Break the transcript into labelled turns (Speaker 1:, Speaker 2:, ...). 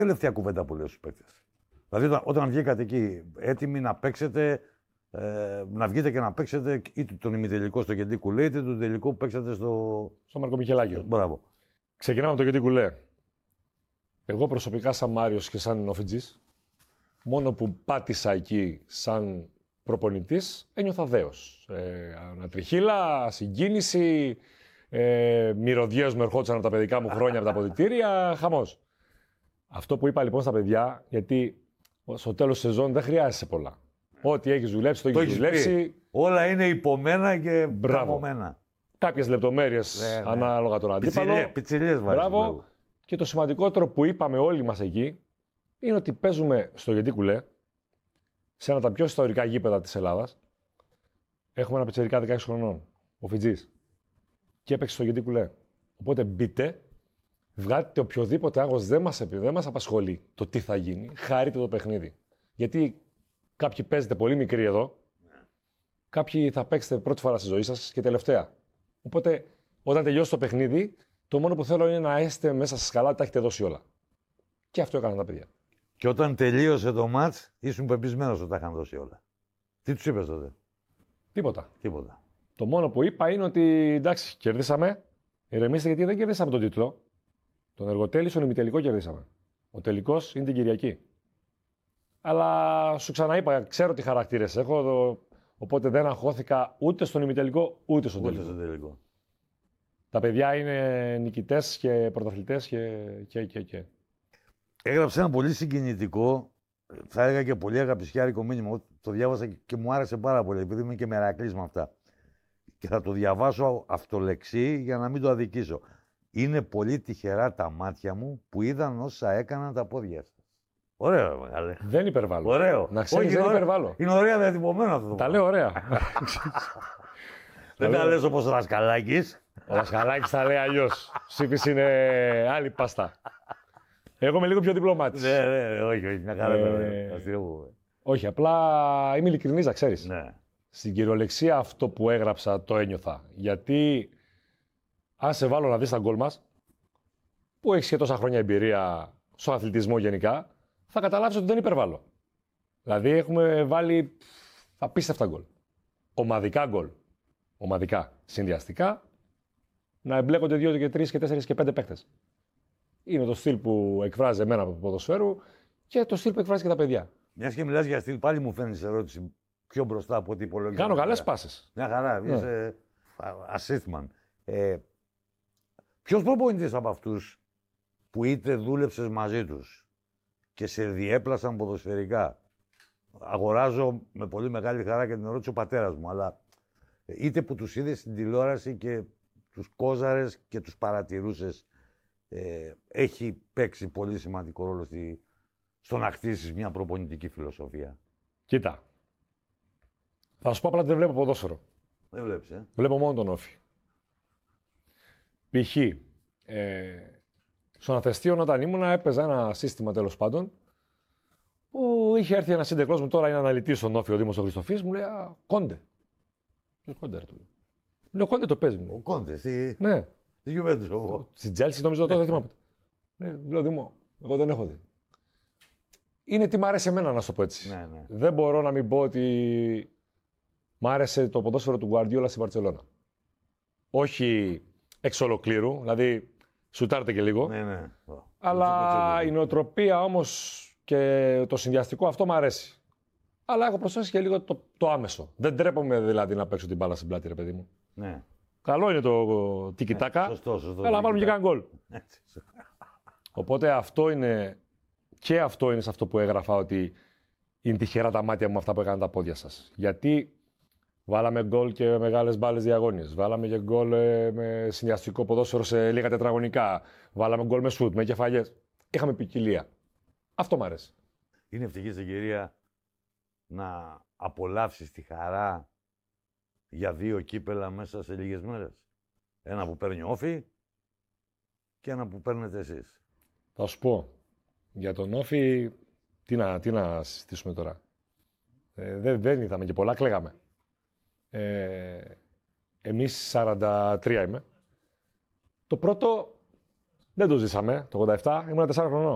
Speaker 1: Τελευταία κουβέντα που λέω στους παίκτες. Δηλαδή, όταν βγήκατε εκεί έτοιμοι να παίξετε, να βγείτε και να παίξετε είτε τον ημιτελικό στο Γεντή Κουλέ, είτε τον τελικό που παίξατε στο
Speaker 2: Μαρκομιχελάκιο.
Speaker 1: Μπράβο.
Speaker 2: Ξεκινάμε από το Γεντή Κουλέ. Εγώ προσωπικά, σαν Μάριος και σαν Όφιτζης, μόνο που πάτησα εκεί σαν προπονητής, ένιωθα δέος. Ανατριχύλα, συγκίνηση, μυρωδιές μου ερχόντουσαν από τα παιδικά μου χρόνια από τα αποδυτήρια, χαμός. Αυτό που είπα λοιπόν στα παιδιά, γιατί στο τέλος της σεζόν δεν χρειάζεσαι πολλά. Ό,τι έχεις δουλέψει, το έχεις δουλέψει.
Speaker 1: Όλα είναι υπομένα και μπραβωμένα.
Speaker 2: Κάποιες λεπτομέρειες ανάλογα τον αντίπαλο.
Speaker 1: Πιτσιλιές βάζεις.
Speaker 2: Μπράβο. Και το σημαντικότερο που είπαμε όλοι μας εκεί είναι ότι παίζουμε στο Γεντή Κουλέ, σε ένα από τα πιο ιστορικά γήπεδα της Ελλάδας. Έχουμε ένα πιτσιρικά 16 χρονών, ο Φιτζής. Και έπαιξε στο Γεντή Κουλέ. Οπότε μπείτε, βγάλετε οποιοδήποτε άγχος, δεν μας απασχολεί το τι θα γίνει. Χαρείτε το παιχνίδι. Γιατί κάποιοι παίζετε πολύ μικροί εδώ, κάποιοι θα παίξετε πρώτη φορά στη ζωή σας και τελευταία. Οπότε όταν τελειώσει το παιχνίδι, το μόνο που θέλω είναι να είστε μέσα σας καλά, τα έχετε δώσει όλα. Και αυτό έκαναν τα παιδιά.
Speaker 1: Και όταν τελείωσε το μάτς, ήσουν πεπισμένος ότι τα είχαν δώσει όλα. Τι τους είπες τότε?
Speaker 2: Τίποτα.
Speaker 1: Τίποτα.
Speaker 2: Το μόνο που είπα είναι ότι εντάξει, κερδίσαμε. Ηρεμήστε, γιατί δεν κερδίσαμε τον τίτλο. Τον εργοτέλη, στον ημιτελικό κερδίσαμε. Ο τελικός είναι την Κυριακή. Αλλά σου ξαναείπα, ξέρω τι χαρακτήρες έχω, οπότε δεν αγχώθηκα ούτε στον ημιτελικό ούτε στον τελικό. Τα παιδιά είναι νικητές και πρωταθλητές και.
Speaker 1: Έγραψε ένα πολύ συγκινητικό, θα έλεγα και πολύ αγαπησιάρικο μήνυμα. Το διάβασα και μου άρεσε πάρα πολύ, επειδή είμαι και μερακλής με αυτά. Και θα το διαβάσω αυτολεξί για να μην το αδικήσω. Είναι πολύ τυχερά τα μάτια μου που είδαν όσα έκαναν τα πόδια σας. Ωραίο, μεγάλε.
Speaker 2: Δεν υπερβάλλω.
Speaker 1: Ωραίο.
Speaker 2: Να ξέρεις, δεν υπερβάλλω.
Speaker 1: Είναι ωραία διατυπωμένο αυτό.
Speaker 2: Τα λέω ωραία.
Speaker 1: Δεν τα λες όπως ο Δασκαλάκης.
Speaker 2: Ο Δασκαλάκης τα λέει αλλιώς. Σύμφης είναι άλλη πάστα. Εγώ είμαι λίγο πιο διπλωμάτης.
Speaker 1: Ναι, όχι, μια χαρά.
Speaker 2: Όχι, απλά είμαι ειλικρινής, να ξέρεις.
Speaker 1: Ναι.
Speaker 2: Στην κυριολεξία αυτό που έγραψα το ένιωθα. Γιατί αν σε βάλω να δεις τα γκολ μας, που έχεις και τόσα χρόνια εμπειρία στον αθλητισμό γενικά, θα καταλάβεις ότι δεν υπερβάλλω. Δηλαδή έχουμε βάλει απίστευτα γκολ. Ομαδικά γκολ. Ομαδικά. Συνδυαστικά. Να εμπλέκονται 2 και 3 και 4 και 5 παίχτες. Είναι το στυλ που εκφράζει εμένα από το ποδοσφαίρου και το στυλ που εκφράζει και τα παιδιά.
Speaker 1: Μιας και μιλάς για στυλ, πάλι μου φαίνεται ερώτηση πιο μπροστά από ό,τι υπολογίζω.
Speaker 2: Κάνω καλές πάσες.
Speaker 1: Μια χαρά. Είσαι assistman. Ποιος προπονητής από αυτούς που είτε δούλεψες μαζί τους και σε διέπλασαν ποδοσφαιρικά? Αγοράζω με πολύ μεγάλη χαρά και την ερώτηση ο πατέρας μου, αλλά είτε που τους είδες στην τηλεόραση και τους κόζαρες και τους παρατηρούσες, έχει παίξει πολύ σημαντικό ρόλο στο να χτίσεις μια προπονητική φιλοσοφία.
Speaker 2: Κοίτα. Θα σου πω απλά ότι δεν βλέπω ποδόσφαιρο.
Speaker 1: Δεν βλέπεις,
Speaker 2: Βλέπω μόνο τον Όφη. Π.χ. Στον Αθεστίον όταν ήμουνα έπαιζα ένα σύστημα τέλος πάντων που είχε έρθει ένα σύντεκλός μου, τώρα είναι αναλυτής στον Όφη ο Δήμος ο Χριστοφής, μου λέει Κόντε. Κόντε ρε του. Λέω Κόντε το παίζει μου.
Speaker 1: Ο Κόντε,
Speaker 2: ναι.
Speaker 1: Τι Γιουβέντους εγώ.
Speaker 2: Στην Τζέλσι νομίζω τότε δεν θυμάμαι. Λέω Δήμο, εγώ δεν έχω δει. Είναι τι μ' άρεσε εμένα, να σου το πω έτσι.
Speaker 1: Ναι.
Speaker 2: Δεν μπορώ να μην πω ότι μ' άρεσε το ποδόσφαιρο του Γκουαρντιόλα στη Βαρτσελώνα. Όχι εξ ολοκλήρου, δηλαδή σουτάρτε και λίγο.
Speaker 1: Ναι.
Speaker 2: Αλλά η νοοτροπία όμως και το συνδυαστικό αυτό μ' αρέσει. Αλλά έχω προσθέσει και λίγο το άμεσο. Δεν τρέπομαι δηλαδή να παίξω την μπάλα στην πλάτη, ρε παιδί μου.
Speaker 1: Ναι.
Speaker 2: Καλό είναι το τικιτάκα,
Speaker 1: σωστό,
Speaker 2: αλλά βάλουμε και κανένα γκολ. Οπότε αυτό είναι σε αυτό που έγραφα, ότι είναι τυχερά τα μάτια μου αυτά που έκαναν τα πόδια σας. Γιατί βάλαμε γκολ και με μεγάλες μπάλες διαγώνιες. Βάλαμε και γκολ με συνδυαστικό ποδόσφαιρο σε λίγα τετραγωνικά. Βάλαμε γκολ με σουτ, με κεφαλιές. Είχαμε ποικιλία. Αυτό μ' αρέσει.
Speaker 1: Είναι ευτυχής η κυρία να απολαύσεις τη χαρά για 2 κύπελα μέσα σε λίγες μέρες. Ένα που παίρνει ο Όφη και ένα που παίρνετε εσείς.
Speaker 2: Θα σου πω, για τον Όφη, τι να συζητήσουμε τώρα. Δεν είδαμε και πολλά, κλαίγαμε. Εμείς 43 είμαι. Το πρώτο δεν το ζήσαμε, το 87, ήμουν 4 χρονών.